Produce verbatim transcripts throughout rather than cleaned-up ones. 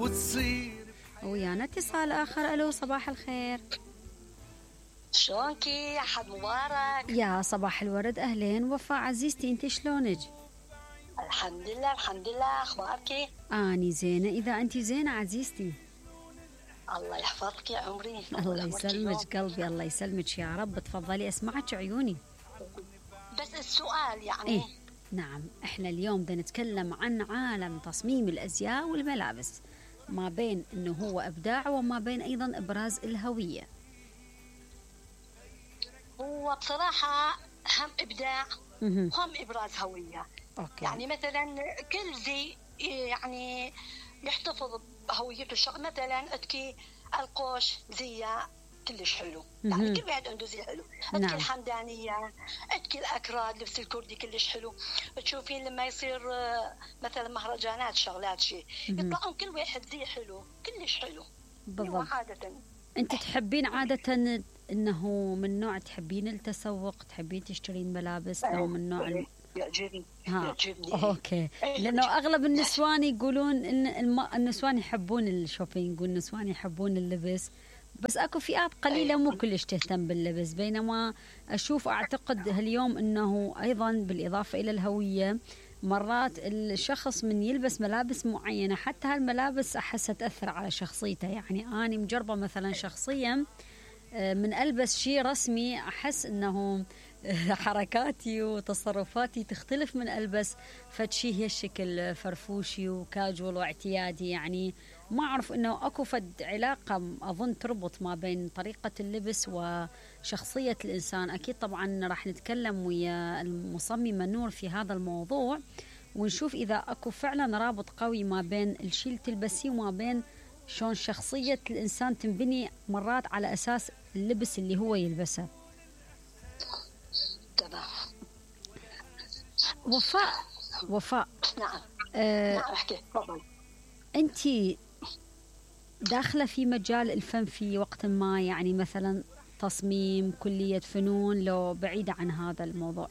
وتصير. ويانا اتصال آخر. ألو صباح الخير. شلونكي؟ أحد مبارك. يا صباح الورد. أهلين وفاء عزيزتي، انت شلونك؟ الحمد لله الحمد لله. أخبارك؟ أني زينة. إذا أنت زينة عزيزتي. الله يحفظك يا عمري. الله يسلمك قلبي. الله يسلمك يا رب. تفضلي أسمعك عيوني. بس السؤال يعني إيه؟ نعم، إحنا اليوم بدنا نتكلم عن عالم تصميم الأزياء والملابس، ما بين إنه هو إبداع وما بين أيضا إبراز الهوية. هو بصراحة هم إبداع وهم إبراز هوية. أوكي. يعني مثلا كل زي يعني يحتفظ بهويته الشخص. مثلا أتكي القوش زي كلش حلو، يعني كل واحد عنده زي حلو. أتكي نعم. الحمدانية، أتكي الأكراد، لبس الكردي كلش حلو. تشوفين لما يصير مثلا مهرجانات شغلات شيء يطلعون كل واحد زي حلو كلش حلو. بالضبط. عادة أنت تحبين عادة إنه من نوع تحبين التسوق، تحبين تشترين ملابس، أو من نوع يعجبني ها. يعجبني. أوكي. لأنه أغلب النسوان يقولون إن الم... النسوان يحبون الشوبينج والنسوان يحبون اللبس، بس أكو فئات قليلة مو كلش تهتم باللبس. بينما أشوف أعتقد هاليوم أنه أيضا بالإضافة إلى الهوية مرات الشخص من يلبس ملابس معينة حتى هالملابس أحسها تأثر على شخصيته. يعني أنا مجربة مثلا شخصيا من ألبس شيء رسمي أحس أنه حركاتي وتصرفاتي تختلف من ألبس فدشي هالشكل فرفوشي وكاجول واعتيادي. يعني ما أعرف أنه أكو فد علاقة أظن تربط ما بين طريقة اللبس وشخصية الإنسان. أكيد طبعا راح نتكلم ويا المصممة نور في هذا الموضوع ونشوف إذا أكو فعلا رابط قوي ما بين الشيء اللي تلبسيه وما بين شلون شخصية الإنسان تنبني مرات على أساس اللبس اللي هو يلبسه. تمام. وفاء وفاء نعم. آه نعم احكي تفضل. أنتي داخلة في مجال الفن في وقت ما، يعني مثلا تصميم، كلية فنون، لو بعيدة عن هذا الموضوع؟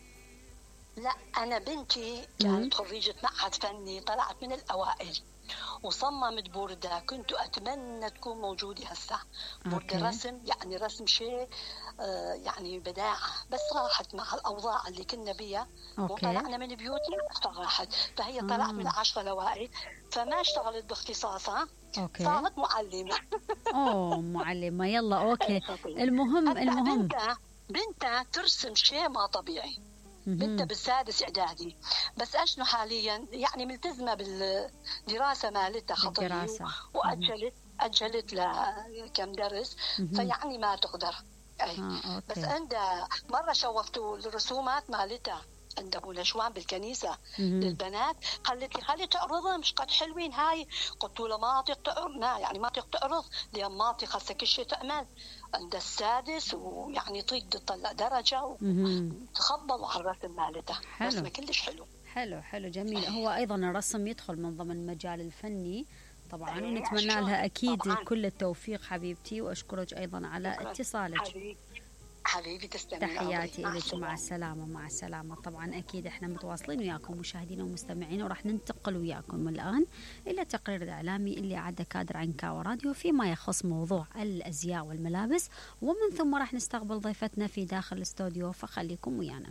لا أنا بنتي كانت خريجة معهد فني، طلعت من الأوائل وصممت بوردة. كنت أتمنى تكون موجودة هسه. بوردة رسم، يعني رسم شيء آه يعني بداعة، بس راحت مع الأوضاع اللي كنا بيها وطلعنا من بيوتنا فراحت. فهي طلعت آه. من العشرة الأوائل، فما اشتغلت باختصاصها. أوكي. صارت معلمة. أوه معلمة. يلا أوكي. المهم المهم بنتها بنتها ترسم شيء ما طبيعي. بنتها بالسادس إعدادي، بس أشنو حاليا يعني ملتزمة بالدراسة مالتها خطية وأجلت أجلت لها كم درس. فيعني ما تقدر أي. آه، بس عندها مرة شوفتوا الرسومات مالتها عند أبو نشوان بالكنيسة للبنات. قالت لي خلي تعرضها مش قد حلوين هاي. قلت له ما تقدر تعرض، ما يعني ما تقدر تعرض لأن ما خاصة كل شيء تعمل عند السادس، ويعني طيق تطلع درجة وتخبضوا على الرسم مالته. رسمه كلش حلو. حلو حلو جميل. هو أيضا الرسم يدخل من ضمن المجال الفني طبعا، ونتمنى لها أكيد طبعاً كل التوفيق حبيبتي، وأشكرك أيضا على اتصالك. حبيبي. حبيبي تسلمي. تحياتي لك. مع السلامة. مع السلامة. طبعا أكيد إحنا متواصلين وياكم مشاهدين ومستمعين، وراح ننتقل وياكم الآن إلى تقرير الإعلامي اللي عاد كادر عن كاو راديو فيما يخص موضوع الأزياء والملابس، ومن ثم راح نستقبل ضيفتنا في داخل الاستوديو، فخليكم ويانا.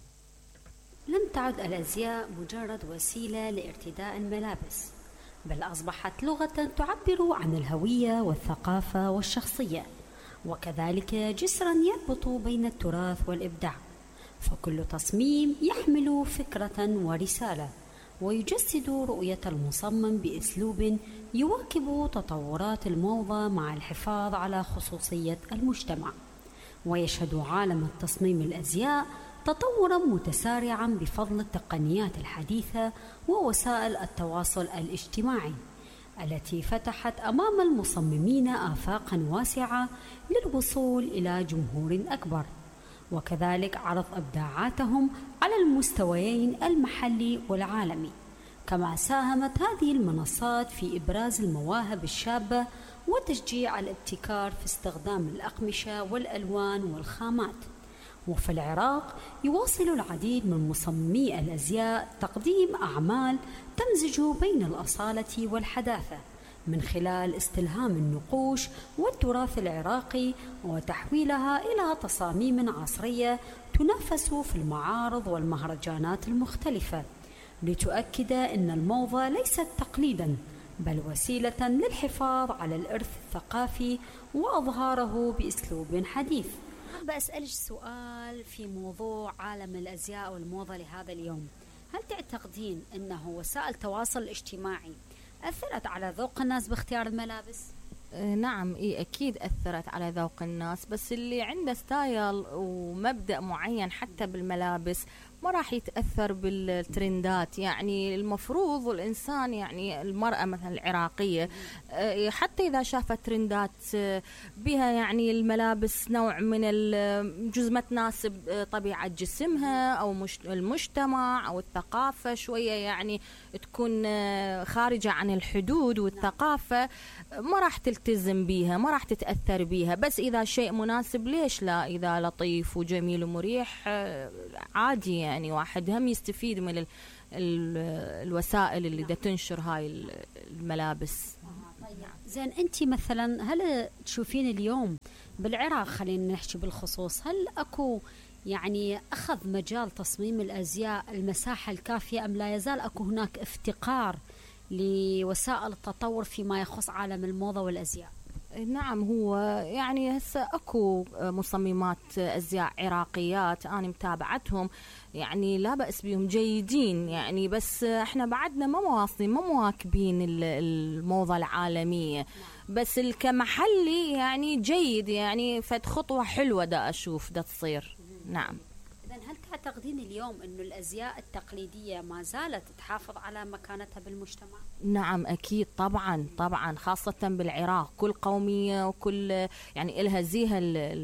لم تعد الأزياء مجرد وسيلة لارتداء الملابس، بل أصبحت لغة تعبر عن الهوية والثقافة والشخصية، وكذلك جسرا يربط بين التراث والإبداع. فكل تصميم يحمل فكرة ورسالة، ويجسد رؤية المصمم بأسلوب يواكب تطورات الموضة مع الحفاظ على خصوصية المجتمع. ويشهد عالم التصميم الأزياء تطورا متسارعا بفضل التقنيات الحديثة ووسائل التواصل الاجتماعي التي فتحت أمام المصممين آفاقا واسعة للوصول إلى جمهور أكبر، وكذلك عرض إبداعاتهم على المستويين المحلي والعالمي. كما ساهمت هذه المنصات في إبراز المواهب الشابة وتشجيع الابتكار في استخدام الأقمشة والألوان والخامات. وفي العراق يواصل العديد من مصممي الأزياء تقديم أعمال تمزج بين الأصالة والحداثة، من خلال استلهام النقوش والتراث العراقي وتحويلها إلى تصاميم عصرية تنافس في المعارض والمهرجانات المختلفة، لتؤكد أن الموضة ليست تقليداً بل وسيلة للحفاظ على الإرث الثقافي وإظهاره بأسلوب حديث. حابة أسألك سؤال في موضوع عالم الأزياء والموضة لهذا اليوم. هل تعتقدين أنه وسائل التواصل الاجتماعي أثرت على ذوق الناس باختيار الملابس؟ نعم، إيه أكيد أثرت على ذوق الناس، بس اللي عنده ستايل ومبدأ معين حتى بالملابس ما راح يتأثر بالترندات. يعني المفروض الإنسان، يعني المرأة مثلا العراقية، حتى إذا شافت ترندات بها يعني الملابس نوع من الجزء ما تناسب طبيعة جسمها أو المجتمع أو الثقافة شوية، يعني تكون خارجة عن الحدود والثقافة، ما راح تلتزم بيها، ما راح تتأثر بيها. بس إذا شيء مناسب ليش لا؟ إذا لطيف وجميل ومريح عادي، يعني واحد هم يستفيد من ال ال الوسائل اللي دا تنشر هاي الملابس. زين، أنت مثلا هل تشوفين اليوم بالعراق، خلينا نحكي بالخصوص، هل أكو يعني أخذ مجال تصميم الأزياء المساحة الكافية أم لا يزال أكو هناك افتقار لوسائل التطور فيما يخص عالم الموضة والأزياء؟ نعم، هو يعني هسه اكو مصممات ازياء عراقيات انا متابعتهم، يعني لا بأس بهم، جيدين يعني، بس احنا بعدنا ما مواصلين ما مواكبين الموضة العالمية. بس كمحلي يعني جيد، يعني فد خطوة حلوة دا اشوف دا تصير. نعم. هل تعتقدين اليوم أنه الأزياء التقليدية ما زالت تحافظ على مكانتها بالمجتمع؟ نعم أكيد، طبعا طبعا، خاصة بالعراق كل قومية وكل يعني إلها زيها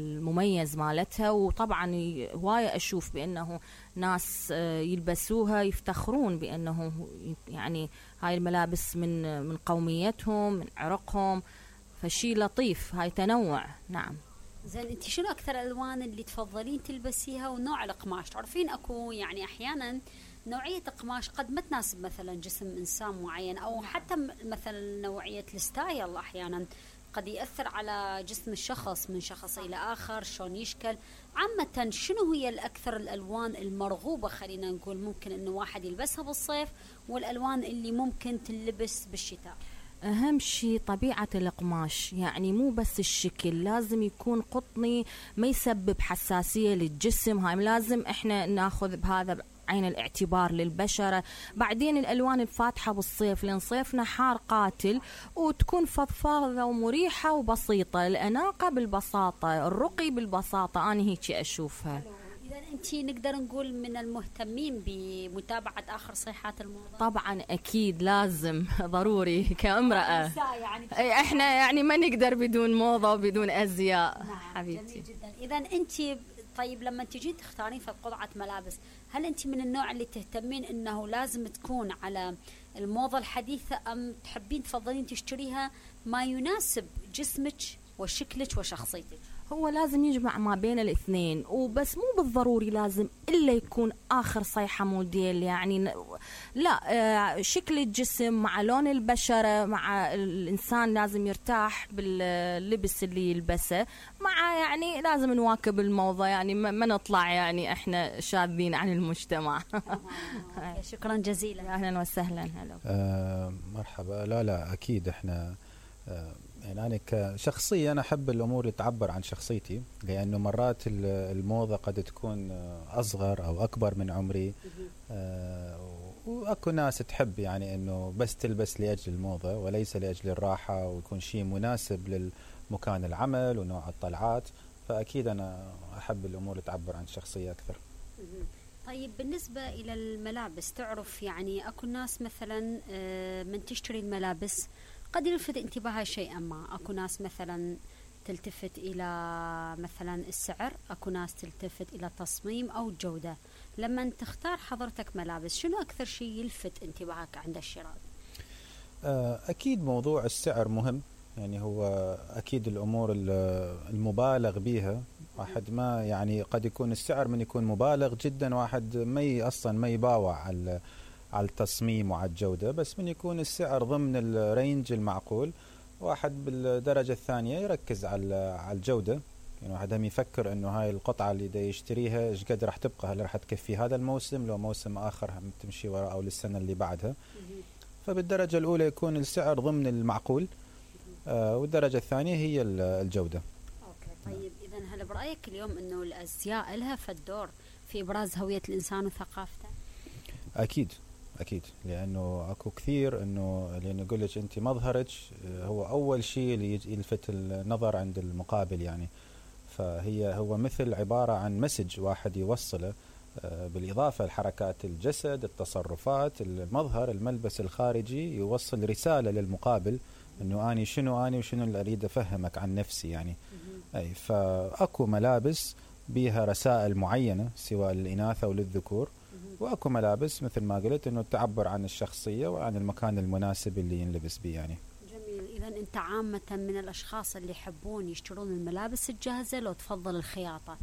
المميز مالتها، وطبعا هواية أشوف بأنه ناس يلبسوها يفتخرون بأنه يعني هاي الملابس من من قوميتهم من عرقهم، فشي لطيف، هاي تنوع. نعم. زين، انت شنو اكثر الالوان اللي تفضلين تلبسيها ونوع القماش؟ تعرفين اكو يعني احيانا نوعيه قماش قد ما تناسب مثلا جسم انسان معين، او حتى مثلا نوعيه الستايل احيانا قد ياثر على جسم الشخص من شخص الى اخر، شلون يشكل. عامه شنو هي الاكثر الالوان المرغوبه خلينا نقول ممكن انه واحد يلبسها بالصيف، والالوان اللي ممكن تلبس بالشتاء؟ أهم شيء طبيعة القماش، يعني مو بس الشكل، لازم يكون قطني ما يسبب حساسية للجسم. هاي لازم إحنا ناخذ بهذا عين الاعتبار للبشرة. بعدين الألوان الفاتحة بالصيف، لأن صيفنا حار قاتل، وتكون فضفاضة ومريحة وبسيطة، الأناقة بالبساطة، الرقي بالبساطة، أنا هيك أشوفها. إذا أنت نقدر نقول من المهتمين بمتابعة آخر صيحات الموضة؟ طبعا أكيد، لازم ضروري كامرأة، يعني إحنا يعني ما نقدر بدون موضة وبدون أزياء. نعم، حبيبتي. جميل جدا. إذا أنت طيب لما تجين تختارين في قطعة ملابس، هل أنت من النوع اللي تهتمين أنه لازم تكون على الموضة الحديثة، أم تحبين تفضلين تشتريها ما يناسب جسمك وشكلك وشخصيتك؟ هو لازم يجمع ما بين الاثنين، وبس مو بالضروري لازم إلا يكون آخر صيحة موديل، يعني لا، شكل الجسم مع لون البشرة مع الإنسان لازم يرتاح باللبس اللي يلبسه، مع يعني لازم نواكب الموضة، يعني ما نطلع يعني إحنا شاذين عن المجتمع. شكرا جزيلا. أهلا وسهلا. هلا. آه مرحبا. لا لا أكيد إحنا آه يعني أنا كشخصية أنا أحب الأمور اللي تعبر عن شخصيتي، لأنه مرات الموضة قد تكون أصغر أو أكبر من عمري، آه وأكو ناس تحب يعني أنه بس تلبس لأجل الموضة وليس لأجل الراحة، ويكون شيء مناسب للمكان العمل ونوع الطلعات. فأكيد أنا أحب الأمور اللي تعبر عن الشخصية أكثر. طيب بالنسبة إلى الملابس، تعرف يعني أكو ناس مثلا من تشتري الملابس قد يلفت انتباهها شيئا ما، أكو ناس مثلا تلتفت إلى مثلا السعر، أكو ناس تلتفت إلى التصميم أو الجودة. لما تختار حضرتك ملابس، شنو أكثر شيء يلفت انتباهك عند الشراء؟ أكيد موضوع السعر مهم، يعني هو أكيد الأمور المبالغ بها واحد ما يعني قد يكون السعر من يكون مبالغ جدا، واحد ما أصلا ما يباوع على على التصميم وعلى الجودة، بس من يكون السعر ضمن الرينج المعقول. واحد بالدرجة الثانية يركز على على الجودة، يعني واحد هم يفكر انه هاي القطعة اللي دا يشتريها ايش قد راح تبقى، هل راح تكفي هذا الموسم لو موسم اخر هم تمشي وراء او للسنة اللي بعدها. فبالدرجة الاولى يكون السعر ضمن المعقول، آه والدرجة الثانية هي الجودة. اوكي طيب اذا هل برايك اليوم انه الازياء لها فالدور في ابراز هوية الانسان وثقافته؟ اكيد اكيد، لانه اكو كثير انه لانه يقول لك انت مظهرك هو اول شيء اللي يلفت النظر عند المقابل، يعني فهي هو مثل عباره عن مسج واحد يوصله، بالاضافه لحركات الجسد، التصرفات، المظهر، الملبس الخارجي يوصل رساله للمقابل انه اني شنو اني وشنو اللي اريد افهمك عن نفسي يعني. اي فاكو ملابس بيها رسائل معينه سواء للاناث او للذكور، واكو ملابس مثل ما قلت انه تعبر عن الشخصيه وعن المكان المناسب اللي ينلبس به يعني. جميل. اذا انت عامه من الاشخاص اللي يحبون يشترون الملابس الجاهزه لو تفضل الخياطه؟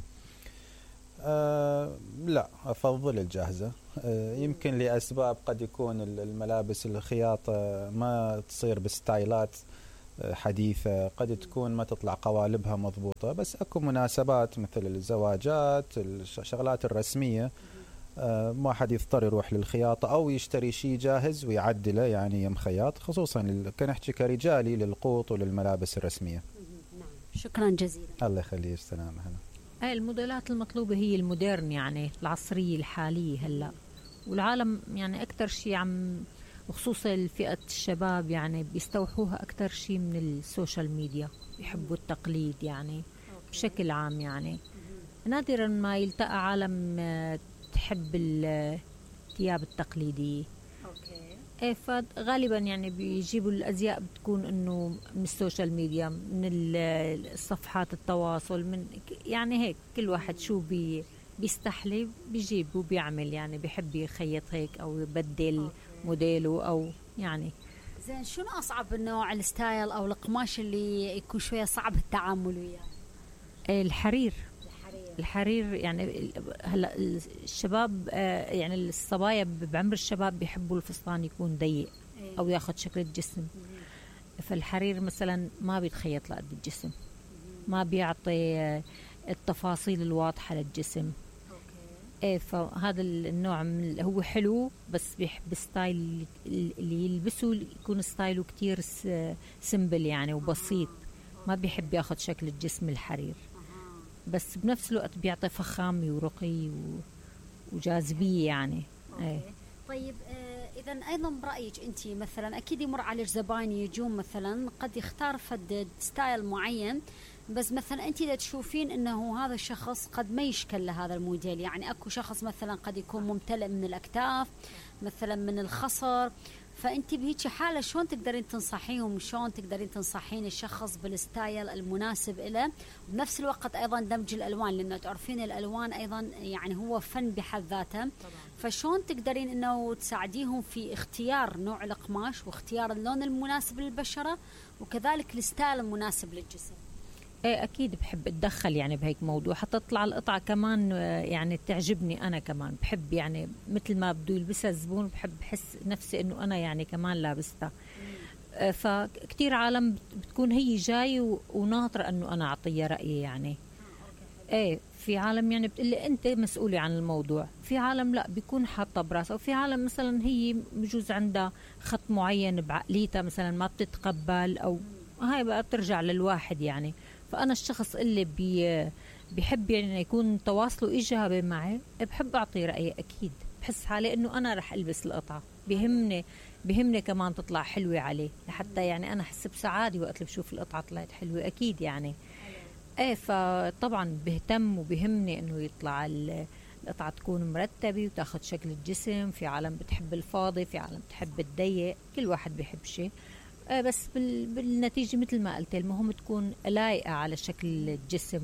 أه لا، افضل الجاهزه. أه يمكن لاسباب، قد يكون الملابس الخياطه ما تصير بستايلات حديثة، قد تكون ما تطلع قوالبها مضبوطة، بس اكو مناسبات مثل الزواجات، الشغلات الرسمية، ما حد يضطر يروح للخياطة أو يشتري شيء جاهز ويعدله يعني يم خياط، خصوصا كنحكي كرجالي للقوط وللملابس الرسمية. نعم شكرا جزيلا. الله يخليك. سلام. هاي الموديلات المطلوبة هي المودرن يعني العصرية الحالية هلا، والعالم يعني أكتر شيء عم وخصوصا فئة الشباب يعني بيستوحوها أكتر شيء من السوشيال ميديا، بيحبوا التقليد يعني بشكل عام. يعني نادرا ما يلتقى عالم تحب الثياب التقليدية. اوكي. ايه فغالبا يعني بيجيبوا الازياء بتكون انه من السوشيال ميديا، من الصفحات التواصل، من يعني هيك كل واحد شو بي بيستحلي بيجيب وبيعمل، يعني بيحب يخيط هيك او يبدل موديله او يعني. زين شنو اصعب نوع الستايل او القماش اللي يكون شويه صعب التعامل وياه؟ الحرير. الحرير يعني هلا الشباب يعني الصبايا بعمر الشباب بيحبوا الفستان يكون ضيق او ياخذ شكل الجسم، فالحرير مثلا ما بيتخيط لقد الجسم، ما بيعطي التفاصيل الواضحه للجسم. ايه فهذا النوع من هو حلو، بس بيحب ستايل اللي يلبسه يكون ستايله كتير سمبل يعني وبسيط، ما بيحب ياخذ شكل الجسم الحرير، بس بنفس الوقت بيعطي فخامة ورقي وجاذبية يعني. ايه. طيب آه اذا ايضا برأيك انت مثلا اكيد يمر عليك زباين يجون مثلا قد يختار فد ستايل معين، بس مثلا انت اذا تشوفين انه هذا الشخص قد ما يشكل لهذا الموديل، يعني اكو شخص مثلا قد يكون ممتلئ من الاكتاف مثلا من الخصر، فانت بهيك حاله شلون تقدرين تنصحيهم، شلون تقدرين تنصحين الشخص بالستايل المناسب له، بنفس الوقت ايضا دمج الالوان، لانه تعرفين الالوان ايضا يعني هو فن بحد ذاته، فشلون تقدرين انه تساعديهم في اختيار نوع القماش واختيار اللون المناسب للبشره وكذلك الستايل المناسب للجسم؟ ايه اكيد بحب اتدخل يعني بهيك موضوع حتى تطلع القطعه كمان يعني تعجبني انا كمان، بحب يعني مثل ما بده يلبسها الزبون بحب احس نفسي انه انا يعني كمان لابستها. آه فكتير عالم بتكون هي جاي وناطره انه انا اعطيها رايي يعني. ايه في عالم يعني بتقلي انت مسؤولة عن الموضوع، في عالم لا بيكون حاطه براسها، وفي عالم مثلا هي بجوز عندها خط معين بعقليتها مثلا ما بتتقبل، او هاي بقى بترجع للواحد يعني. فأنا الشخص اللي بي بيحب يعني يكون تواصله إيجابي معي بحب أعطي رأيي أكيد، بحس حالي إنه أنا رح ألبس القطعة، بيهمني بيهمني كمان تطلع حلوة عليه لحتى يعني أنا أحس بسعادة وقت اللي بشوف القطعة طلعت حلوة أكيد يعني. إيه فطبعا بهتم وبيهمني إنه يطلع القطعة تكون مرتبة وتاخد شكل الجسم. في عالم بتحب الفاضي، في عالم بتحب الضيق، كل واحد بيحب شيء. آه بس بالنتيجة مثل ما قلت المهم تكون لايقة على شكل الجسم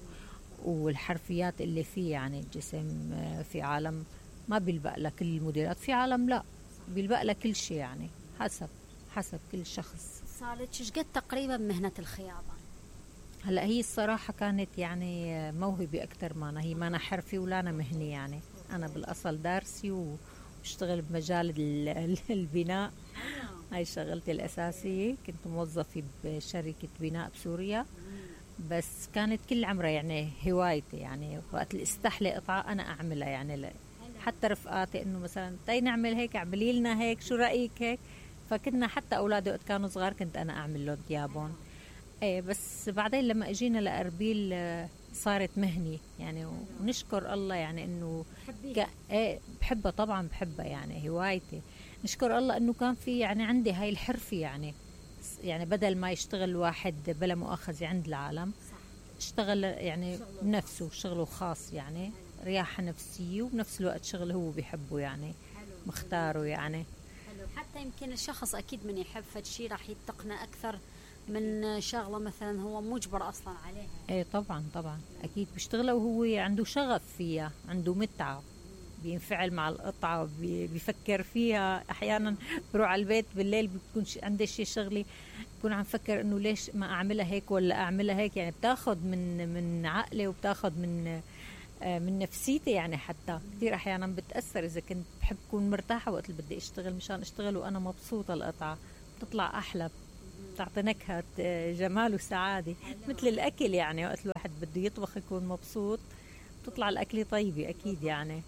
والحرفيات اللي فيه يعني الجسم. آه في عالم ما بيلبق لك كل الموديلات، في عالم لا بيلبق لك كل شيء يعني، حسب حسب كل شخص. صارت ايش قد تقريبا مهنة الخياطة؟ هلا هي الصراحة كانت يعني موهبة أكتر، ما أنا هي ما أنا حرفي ولا أنا مهني يعني. أنا بالأصل دارسي بشتغل بمجال البناء، هاي شغلتي الأساسية. كنت موظفة بشركة بناء بسوريا، بس كانت كل عمرها يعني هوايتي، يعني وقت اللي استحلي قطعة أنا أعملها. يعني حتى رفقاتي إنه مثلا تاي نعمل هيك، اعملي لنا هيك، شو رأيك هيك. فكنا حتى أولادي وقت كانوا صغار كنت أنا أعمل لهم ديابون. إيه بس بعدين لما اجينا لأربيل صارت مهني يعني، ونشكر الله يعني إنه ك... إيه بحبها طبعا، بحبها يعني هوايتي. نشكر الله إنه كان في يعني عندي هاي الحرفة، يعني يعني بدل ما يشتغل واحد بلا مؤاخذة عند العالم، اشتغل يعني بنفسه، شغله خاص يعني رياحة نفسية، وبنفس الوقت شغل هو بيحبه يعني مختاره يعني. حلو. حتى يمكن الشخص أكيد من يحب فد شيء راح يتقنه أكثر من شغلة مثلا هو مجبر أصلا عليها. ايه طبعا طبعا أكيد بيشتغله وهو عنده شغف فيها، عنده متعة، بينفعل مع القطعة، بيفكر فيها. أحيانا بروح على البيت بالليل بتكون عندي شيء شغلي، بكون عم فكر إنه ليش ما أعملها هيك ولا أعملها هيك. يعني بتاخد من من عقلي وبتاخد من من نفسيتي يعني. حتى كثير أحيانا بتأثر إذا كنت بحب كون مرتاحة وقت اللي بدي أشتغل، مشان أشتغل وأنا مبسوطة، القطعة بتطلع أحلى، بتعطي نكهة جمال وسعادة مثل الأكل يعني. وقت الواحد بده يطبخ يكون مبسوط، بتطلع الأكل طيبة أكيد يعني.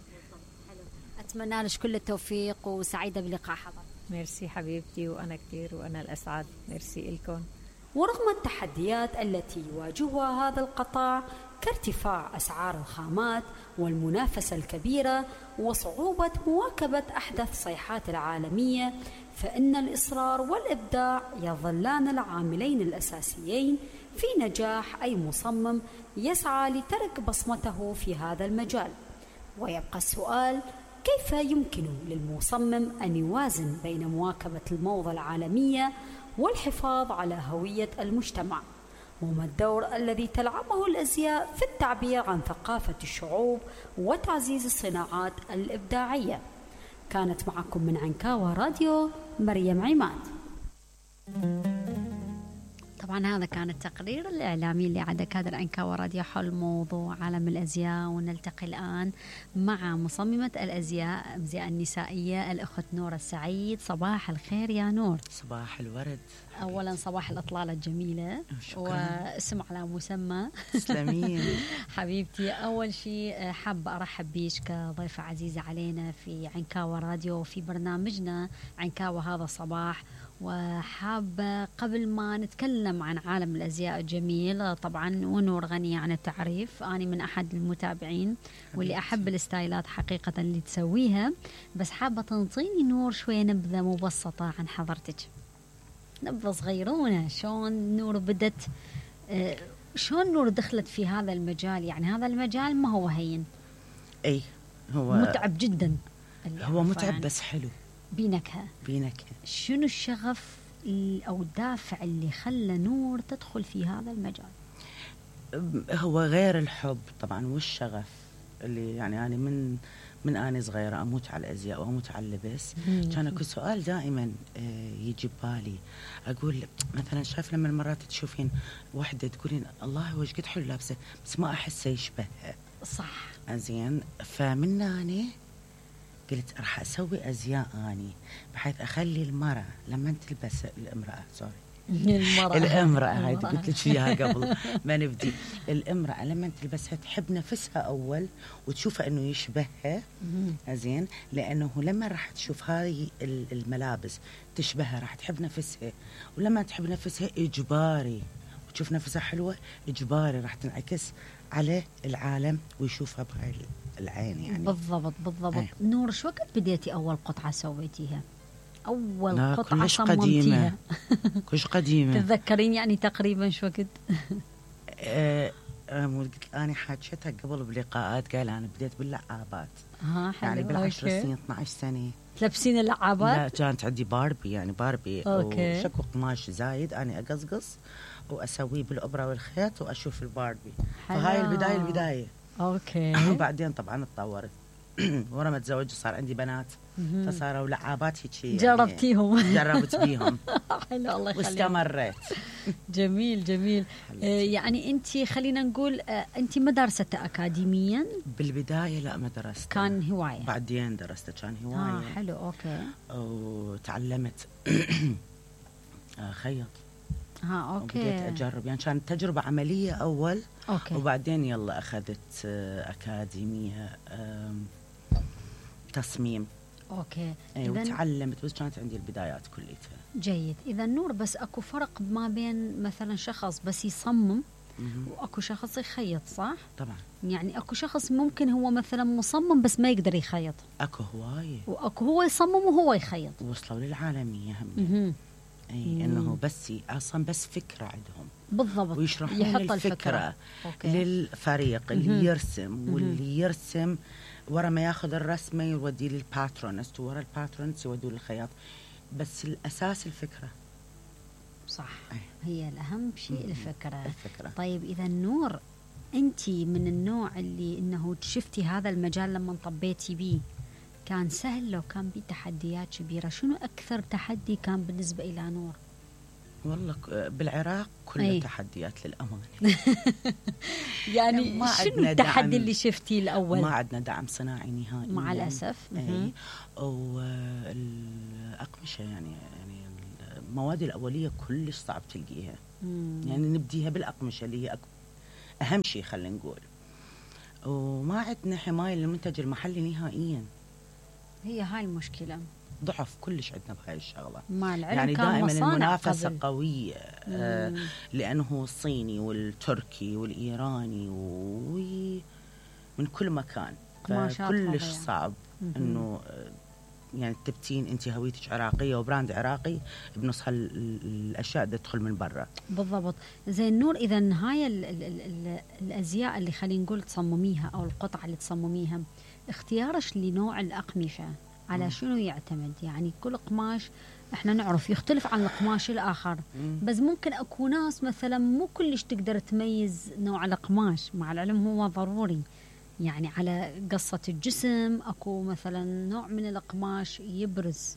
أتمنى لك كل التوفيق وسعيدة بلقاء حضرتك. ميرسي حبيبتي، وأنا كثير وأنا الأسعد. ميرسي إلكم. ورغم التحديات التي يواجهها هذا القطاع كارتفاع أسعار الخامات والمنافسة الكبيرة وصعوبة مواكبة أحدث الصيحات العالمية، فإن الإصرار والإبداع يظلان العاملين الأساسيين في نجاح أي مصمم يسعى لترك بصمته في هذا المجال. ويبقى السؤال: كيف يمكن للمصمم أن يوازن بين مواكبة الموضة العالمية والحفاظ على هوية المجتمع؟ وما الدور الذي تلعبه الأزياء في التعبير عن ثقافة الشعوب وتعزيز الصناعات الإبداعية؟ كانت معكم من عنكاوة راديو مريم عماد. طبعا هذا كان التقرير الإعلامي اللي عاد كادر عنكاوة راديو حول موضوع عالم الأزياء. ونلتقي الآن مع مصممة الأزياء الأزياء النسائية الأخت نور السعيد. صباح الخير يا نور. صباح الورد. أولا صباح الأطلالة الجميلة. شكرا. واسم على مسمى. تسلمين حبيبتي. أول شيء حابة أرحب بيش كضيفة عزيزة علينا في عنكاوة راديو وفي برنامجنا عنكاوة هذا الصباح. وحابة قبل ما نتكلم عن عالم الأزياء الجميل، طبعا ونور غنية عن التعريف، أنا من أحد المتابعين واللي أحب الستايلات حقيقة اللي تسويها، بس حابة تنطيني نور شوية نبذة مبسطة عن حضرتك، نبذة صغيرونة. شلون نور بدت، آه شلون نور دخلت في هذا المجال؟ يعني هذا المجال ما هو هين، أي هو متعب جدا. هو متعب يعني بس حلو، بينكهة بينكهة. شنو الشغف أو الدافع اللي خلى نور تدخل في هذا المجال؟ هو غير الحب طبعا والشغف اللي يعني أنا من من أنا صغيرة أموت على الأزياء وأموت على اللبس. كان أكو سؤال دائما يجي ببالي، أقول مثلا شايف لما المرات تشوفين واحدة تقولين الله وش قد حلو لابسة، بس ما أحسه يشبهها. صح. زين. فمن أنا قلت راح أسوي أزياء أني بحيث أخلي المرأة لما تلبس الامرأة سوري المرأة الامرأة هاي قلت لك فيها قبل ما نبدي. الامرأة لما تلبسها تحب نفسها أول وتشوفها إنه يشبهها. زين. لأنه لما راح تشوف هاي الملابس تشبهها راح تحب نفسها، ولما تحب نفسها إجباري وتشوف نفسها حلوة إجباري راح تنعكس على العالم ويشوفها بهاي العين يعني. بالضبط بالضبط. أي. نور شو وقت بديتي أول قطعة سويتيها؟ أول قطعة كلش صممتيها؟ قديمة. كلش قديمة. تتذكرين يعني تقريبا شو وقت؟ أه قلت أنا حاجتها قبل بلقاءات، قال أنا بديت باللعابات. ها حلو. يعني بالعشر سنين اثنعش سنة تلبسين اللعابات؟ لا كانت عندي باربي، يعني باربي أوكي. وشكو قماش زايد أنا أقصقص وأسويه بالأبرة والخيط وأشوف الباربي. حلو. فهاي البداية البداية. اوكي. وبعدين طبعا اتطورت ورا ما تزوجت صار عندي بنات فصاروا لعابات هيك يعني جربتيهم؟ جربت بيهم. حلو الله يخليك. واستمريت. جميل جميل. آه يعني انت خلينا نقول آه انت ما درست اكاديميا؟ بالبدايه لا ما درست، كان هوايه. بعدين درست كان هوايه. اه حلو اوكي. وتعلمت خيط. ها اوكي. وبديت اجرب، يعني كانت تجربه عمليه اول. اوكي. وبعدين يلا اخذت اكاديميه تصميم. اوكي. اي وتعلمت، بس كانت عندي البدايات كليتها. جيد. اذا نور، بس اكو فرق ما بين مثلا شخص بس يصمم مم. واكو شخص يخيط، صح؟ طبعا. يعني اكو شخص ممكن هو مثلا مصمم بس ما يقدر يخيط. اكو هوايه. واكو هو يصمم وهو يخيط. وصلوا للعالميه هم. مم. اي انه بس اصلا بس فكره عندهم. بالضبط. ويشرحون يحط الفكره أوكي. للفريق اللي مم. يرسم، مم. واللي يرسم ورا ما ياخذ الرسمه يودي للباترونست، ورا الباترونست يودوا للخياط، بس الاساس الفكره. صح. أي. هي الاهم شيء الفكره. الفكره. طيب اذا نور، انت من النوع اللي انه شفتي هذا المجال لما طبيتي بيه كان سهل لو كان بيه تحديات كبيره؟ شنو اكثر تحدي كان بالنسبه الى نور؟ والله بالعراق كله أي. تحديات للأمانة. يعني ما شنو التحدي اللي شفتيه الأول؟ ما عندنا دعم صناعي نهائي مع الأسف. أي. والأقمشة يعني يعني المواد الأولية كلش صعب تلقيها. مم. يعني نبديها بالأقمشة اللي هي أهم شيء خلينا نقول. وما عندنا حماية للمنتج المحلي نهائيا. هي هاي المشكلة. ضعف كلش عندنا بهاي الشغله. مع العلم يعني كان دائما المنافسه قبل. قويه. آه لانه الصيني والتركي والايراني ومن كل مكان، فكلش صعب انه يعني تبتين انت هويتك عراقيه وبراند عراقي بنص هالاشياء تدخل من برا. بالضبط. زين نور، اذا هاي ال ال ال ال الازياء اللي خلينا نقول تصمميها او القطعه اللي تصمميها، اختيارش لنوع الاقمشه على مم. شنو يعتمد؟ يعني كل قماش احنا نعرف يختلف عن القماش الاخر. مم. بس ممكن اكو ناس مثلا مو كلش تقدر تميز نوع القماش، مع العلم هو ضروري يعني على قصة الجسم. اكو مثلا نوع من القماش يبرز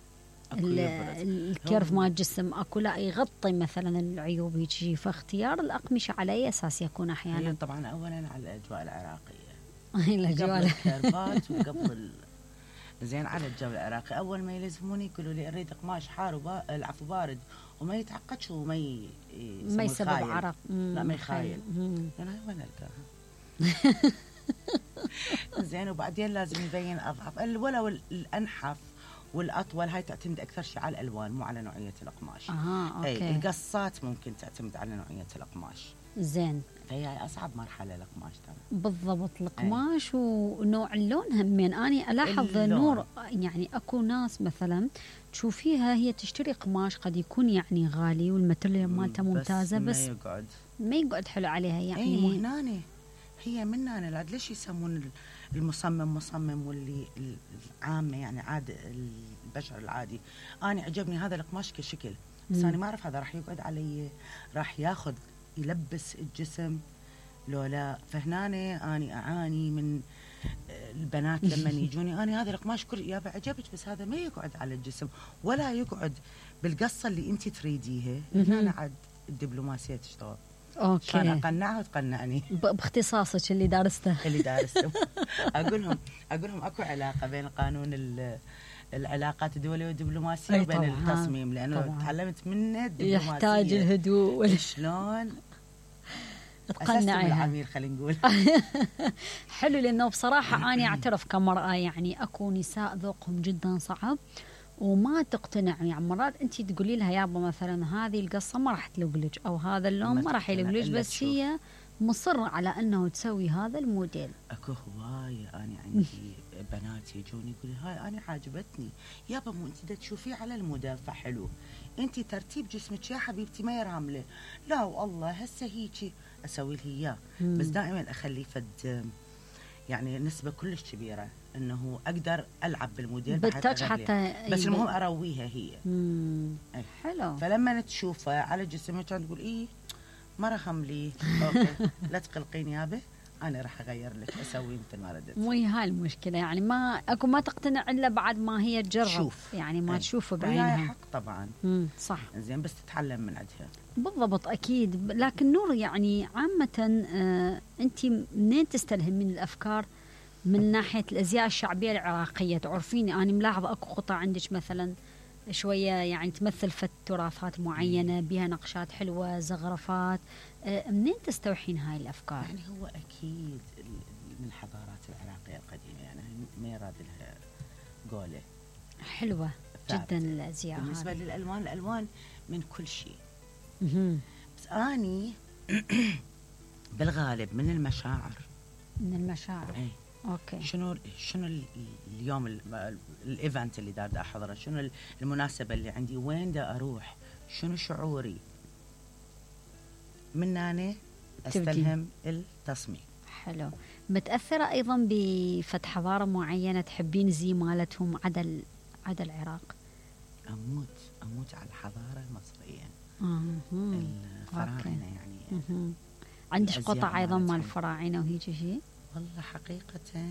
الكيرف مال الجسم، اكو لا يغطي مثلا العيوب هيك. فاختيار الاقمشة على اي اساس يكون احيانا؟ طبعا اولا على الاجواء العراقيه. الاجواء قبل الكيرفات وقبل زين على الجو العراقي. اول ما يلزموني يقولوا لي اريد قماش حار وبا... العفو بارد وما يتعقدش وما ي... ما يسبب عرق. لا ما يخايل. انا وين القاها؟ زين. وبعدين لازم يبين اضعف ولو الانحف والاطول. هاي تعتمد اكثر شيء على الالوان مو على نوعيه القماش. اه اوكي. اي القصات ممكن تعتمد على نوعيه القماش. زين. فهي اصعب مرحله القماش ترى. بالضبط. القماش ونوع اللون همين. اني الاحظ اللون. نور يعني اكو ناس مثلا تشوفيها هي تشتري قماش قد يكون يعني غالي والماتيريال مالته ممتازه، بس ما يقعد ما يقعد حلو عليها. يعني اي مو هنا هي من هنا. ليش يسمون المصمم مصمم واللي العامه يعني عاد البشر العادي؟ انا عجبني هذا القماش كشكل، بس انا ما اعرف هذا راح يقعد علي، راح ياخذ يلبس الجسم لو لا. فهناني اني اعاني من البنات لما يجوني انا هذا القماش كل يابا عجبك بس هذا ما يقعد على الجسم ولا يقعد بالقصه اللي انت تريديها. هنا عاد الدبلوماسيه تشتغل. اوكي. انا اقنعها وتقنعني باختصاصك اللي دارسته. اللي دارسته. اقول لهم اقول لهم اكو علاقه بين قانون العلاقات الدوليه والدبلوماسيه وبين التصميم، لانه تعلمت منه الدبلوماسيه. يحتاج الهدوء شلون تقنعها العميل خلينا نقول. حلو. لانه بصراحه انا اعترف كمراه يعني اكو نساء ذوقهم جدا صعب وما تقتنع. يعني مرات انت تقولي لها يابا مثلا هذه القصه ما راح تلوقلج او هذا اللون ما راح يلوقلج، بس تشوف. هي مصره على انه تسوي هذا الموديل. اكو هوايه انا عندي بنات يجوني يقولوا هاي انا عاجبتني يابا مو انت تشوفيه على الموديل فحلو، انت ترتيب جسمك يا حبيبتي ما يرامله. لا والله هسه هيجي اسوي له اياه، بس دائما اخلي فد يعني نسبه كلش كبيره انه اقدر العب بالموديل بالتاتش حتى، بس المهم ارويها هي. امم حلو. فلما تشوفها على جسمها كانت تقول ايه ما رخم لي. اوكي لا تقلقين يابا انا راح اغير لك اسوي مثل ما ردت. مو هي هاي المشكله، يعني ما اكو ما تقتنع الا بعد ما هي تجرب. شوف. يعني ما أي. تشوف وياي بعينها. حق طبعا. امم صح. زين بس تتعلم من عندها. بالضبط اكيد. لكن نور يعني عامه آه انت منين تستلهم من الافكار من ناحيه الازياء الشعبيه العراقيه؟ تعرفيني انا ملاحظه اكو قطع عندك مثلا شويه يعني تمثل فت تراثات معينه بها نقشات حلوه زخرفات، آه منين تستوحين هاي الافكار؟ يعني هو اكيد من الحضارات العراقيه القديمه، يعني ما يراد لها قوله حلوه جدا الازياء. بالنسبه هذه. للالوان، الالوان من كل شيء. مهم. بس اني بالغالب من المشاعر. من المشاعر. اي اوكي. شنو شنو ال- اليوم ال- الايفنت اللي دا دا احضره، شنو المناسبه اللي عندي، وين دا اروح، شنو شعوري، من هنا استلهم التصميم. حلو. متاثره ايضا بفتح حضاره معينه تحبين زي مالتهم عدا ال- عدا العراق؟ اموت اموت على الحضاره المصريه. اها. الفراعنه يعني. مهم. عندك الأزياء قطع ايضا مال مالتهم. الفراعنه وهيك شيء؟ والله حقيقه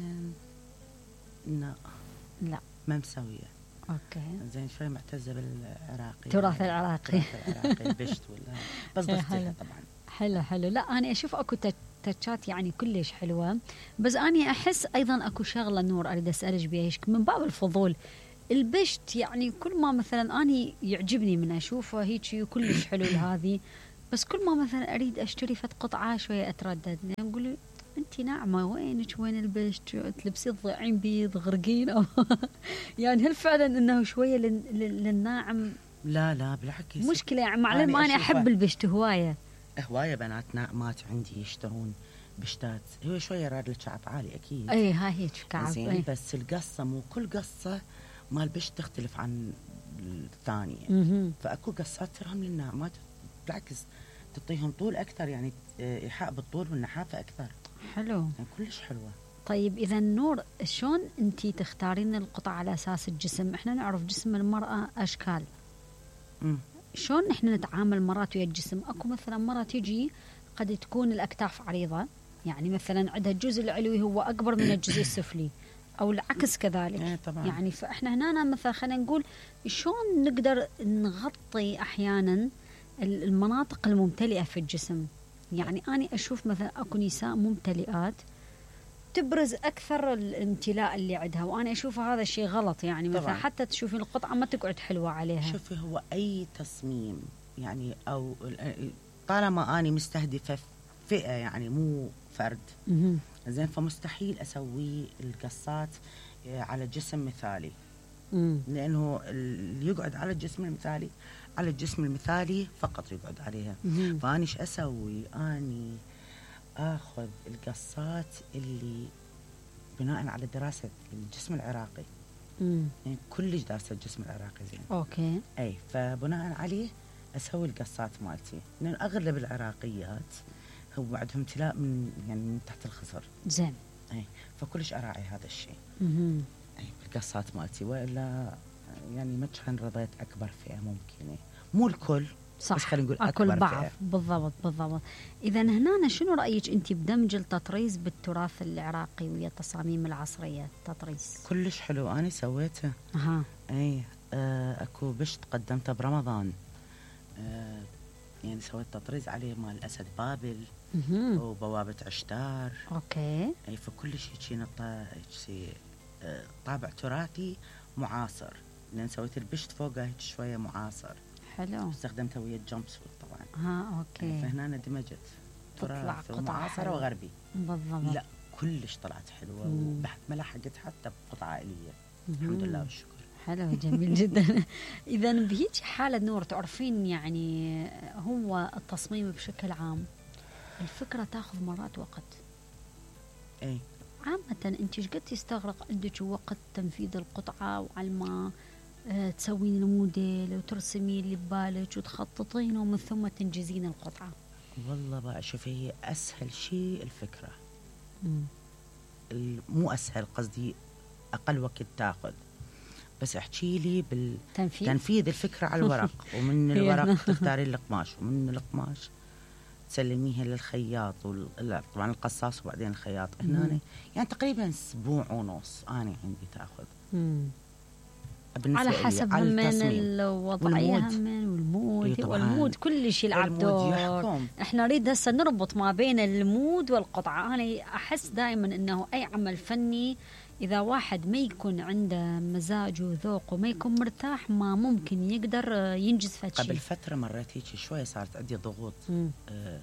لا لا. ما مسويه. اوكي. زين شوي معتزه بالعراقي، التراث العراقي. التراث العراقي البشت ولا بس إيه ضفتها حلو. طبعا. حلو حلو. لا انا اشوف اكو تت- تاتشات يعني كلش حلوه، بس اني احس ايضا اكو شغله نور اريد اسالك بيها هيك من باب الفضول. البشت يعني كل ما مثلا اني يعجبني من اشوفه هيك كلش حلو هذه، بس كل ما مثلا اريد اشتري فت قطعه شويه اتردد، يعني اقول انت ناعمه وينك وين البشت، تلبسي ضيعين بيض غرقين او يعني هل فعلا انه شويه لل- لل- للناعم لا لا بالعكس مشكله؟ يعني معلم أنا انا أشوفه. احب البشت هوايه. هوايه بنات ناعمات عندي يشترون بشتات، هو شويه راد لك كعب عالي اكيد. اي هاي هيك كعب. زين أي. بس القصه مو كل قصه مال بشت تختلف عن الثانيه. مهم. فاكو قصات تراهم للناعمات بالعكس تعطيهم طول اكثر، يعني ايحاء بالطول والنحافه اكثر، حلو. يعني كلش حلوه. طيب اذا نور شلون انت تختارين القطع على اساس الجسم؟ احنا نعرف جسم المراه اشكال، امم شلون نحن نتعامل مرات ويا الجسم؟ اكو مثلا مرة تجي قد تكون الاكتاف عريضه، يعني مثلا عندها الجزء العلوي هو اكبر من الجزء السفلي، او العكس كذلك. إيه طبعاً. يعني فاحنا هنا مثلا خلينا نقول شلون نقدر نغطي احيانا المناطق الممتلئه في الجسم. يعني انا اشوف مثلا اكو نساء ممتلئات تبرز اكثر الامتلاء اللي عندها، وانا اشوف هذا الشيء غلط. يعني مثلا طبعاً. حتى تشوفي القطعه ما تقعد حلوه عليها. شوفي هو اي تصميم يعني او طالما اني مستهدفه فئه يعني مو فرد، مهم. زين فمستحيل اسوي القصات على جسم مثالي، مم. لانه اللي يقعد على الجسم المثالي على الجسم المثالي فقط يقعد عليها. مهم. فاني ايش اسوي؟ اني اخذ القصات اللي بناء على دراسه الجسم العراقي، مم. يعني كلش دارسه الجسم العراقي زين. اوكي. اي فبناء عليه اسوي القصات مالتي، لان اغلب العراقيات هو عندهم امتلاء من يعني من تحت الخصر. زين. اي فكلش اراعي هذا الشيء مهم. اي بالقصات مالتي، والا يعني ما كان رضيت اكبر فئه ممكنه، مو الكل صح. بس خلينا نقول اكل اكبر بعض. فئة. بالضبط بالضبط. اذا هنا شنو رايك انت بدمج التطريز بالتراث العراقي ويا التصاميم العصريه؟ التطريز كلش حلو انا سويته. اها. اي آه اكو بشت قدمته برمضان، آه يعني سويت تطريز عليه مال اسد بابل مهم. وبوابه عشتار. اوكي. اي فكل شيء شي نطا شي آه، طابع تراثي معاصر، لان سويت البشت فوقه هيك شويه معاصر، حلو. استخدمته ويا الجمب سوت طبعا. ها اوكي. فهنا أنا دمجت تطلع تراث قطعة ومعاصر حلوة. وغربي. بالضبط. لا كلش طلعت حلوه، مم. وبحت ما لحقت حتى بقطعه عائليه. مهم. الحمد لله والشكر. حلو جميل جدا. اذا بهيك حاله نور تعرفين يعني هو التصميم بشكل عام الفكره تاخذ مرات وقت. اي عامة انت ايش قد يستغرق عندك وقت تنفيذ القطعة وعلى ما آه تسوين الموديل وترسمين اللي ببالك وتخططينه ومن ثم تنجزين القطعة؟ والله بقى شوفي هي اسهل شيء الفكره، مم. ال- مو اسهل قصدي اقل وقت تاخذ، بس احكي لي بالتنفيذ تنفيذ. الفكره على الورق، ومن هي. الورق تختارين القماش، ومن القماش تسلميها للخياط وال... طبعا القصاص وبعدين الخياط هنا يعني تقريبا اسبوع ونص انا عندي تاخذ. مم. على حسب هم من الوضعيه هم والمود والمود كل شيء يلعب دور. احنا نريد هسه نربط ما بين المود والقطعه. انا احس دائما انه اي عمل فني اذا واحد ما يكون عنده مزاج وذوق وما يكون مرتاح ما ممكن يقدر ينجز فد شيء. قبل فتره مريت هيك شويه صارت عندي ضغوط أه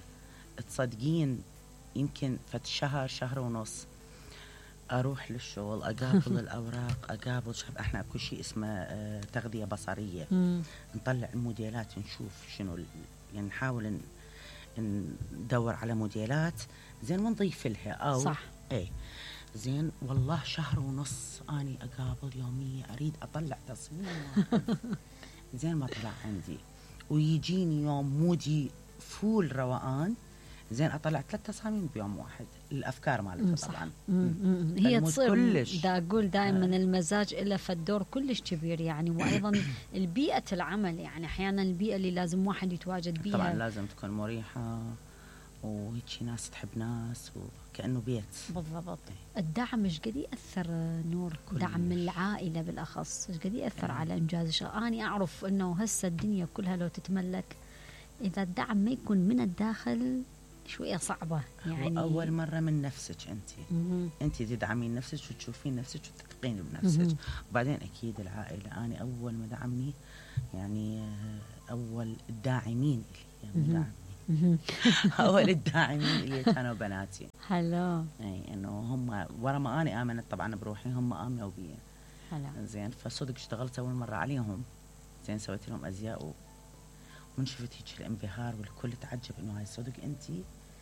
تصدقين يمكن فد شهر شهر ونص اروح للشغل اقابل الاوراق اقابل شاب احنا كل شيء اسمه اه تغذيه بصريه. مم. نطلع الموديلات نشوف شنو يعني نحاول ندور على موديلات زين ونضيف لها او صح ايه زين. والله شهر ونص اني اقابل يوميا اريد اطلع تصميم واحد زين ما طلع عندي ويجيني يوم مودي فول روقان زين اطلع ثلاث تصاميم بيوم واحد. الافكار مالتها طبعا هي تصير دا اقول دائما آه. المزاج له فالدور كلش كبير يعني. وايضا البيئه العمل يعني احيانا البيئه اللي لازم واحد يتواجد بيها طبعا لازم تكون مريحه وهيك ناس تحب ناس وكانه بيت بالضبط. الدعم ايش قد ياثر نور؟ دعم العائله بالاخص ايش قد ياثر آه. على انجاز الشغل؟ انا اعرف انه هسه الدنيا كلها لو تتملك اذا الدعم ما يكون من الداخل شوية صعبة يعني. أول مرة من نفسك أنت مم. أنت تدعمين نفسك وتشوفين نفسك وتثقين بنفسك مم. وبعدين أكيد العائلة. أنا أول ما دعمني يعني أول الداعمين اللي يعني أول الداعمين اللي كانوا بناتي. حلو. أي إنه هم ورا ما أنا آمنت طبعا بروحي هم آمنوا بي. حلو. زين فصدق اشتغلت أول مرة عليهم زين سويت لهم أزياء و من شفت هيك الانبهار والكل تعجب انه هاي صدق انتي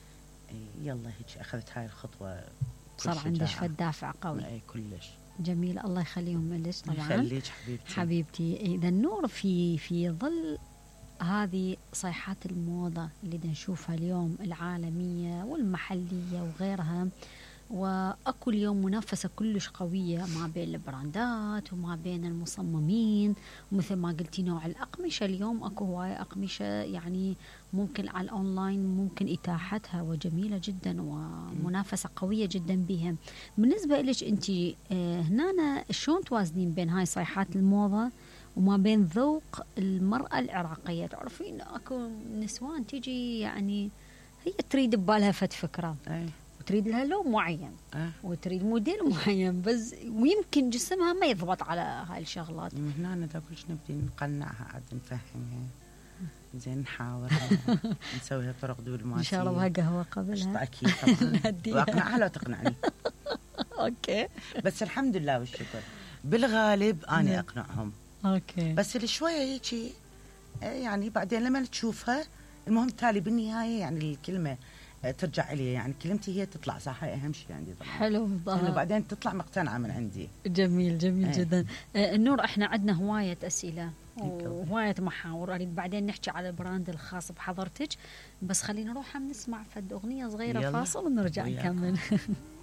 يلا هيك اخذت هاي الخطوه صار عندك فدافع قوي. اي كلش جميل الله يخليهم لك طبعا. يخليك حبيبتي حبيبتي. اذا النور في في ظل هذه صيحات الموضه اللي نشوفها اليوم العالميه والمحليه وغيرها واكو اليوم منافسه كلش قويه ما بين البراندات وما بين المصممين ومثل ما قلتي نوع الاقمشه اليوم اكو هوايه اقمشه يعني ممكن على الاونلاين ممكن اتاحتها وجميله جدا ومنافسه قويه جدا بها. بالنسبه لك انت هنا شلون توازنين بين هاي صيحات الموضه وما بين ذوق المراه العراقيه؟ تعرفين اكو نسوان تيجي يعني هي تريد ببالها فد فكره أي. تريد لها لون معين أه. وتريد موديل معين بس ويمكن جسمها ما يضبط على هاي الشغلات. من هنا نقول نبدي نقنعها عاد نفهمها زين نحاول نسويها طرق دبلوماسية. ان شاء الله بها قهوه قبلها اكيد طبعا واقنعها لو تقنعني. اوكي بس الحمد لله والشكر بالغالب اني اقنعهم. اوكي بس اللي شويه هيك يعني بعدين لما تشوفها المهم تالي بالنهايه يعني الكلمه ترجع لي يعني كلمتي هي تطلع صح. هاي اهم شيء عندي طبعا. حلو بالضبط. وبعدين تطلع مقتنعه من عندي. جميل جميل ايه. جدا. النور احنا عندنا هوايه اسئله وهوايه محاور اريد بعدين نحكي على البراند الخاص بحضرتك بس خلينا نروح نسمع فد اغنيه صغيره فاصل ونرجع نكمل.